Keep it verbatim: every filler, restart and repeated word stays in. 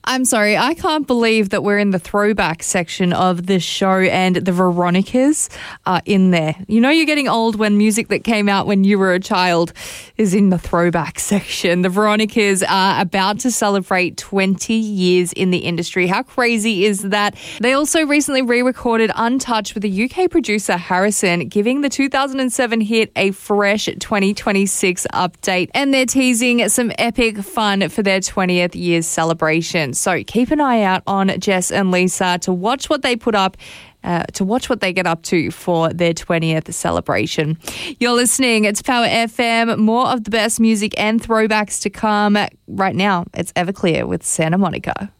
I'm sorry, I can't believe that we're in the throwback section of this show and the Veronicas are in there. You know you're getting old when music that came out when you were a child is in the throwback section. The Veronicas are about to celebrate twenty years in the industry. How crazy is that? They also recently re-recorded Untouched with the U K producer Harrison, giving the two thousand seven hit a fresh twenty twenty-six update. And they're teasing some epic fun for their twentieth year's celebration. So keep an eye out on Jess and Lisa to watch what they put up, uh, to watch what they get up to for their twentieth celebration. You're listening. It's Power F M. More of the best music and throwbacks to come. Right now, it's Everclear with Santa Monica.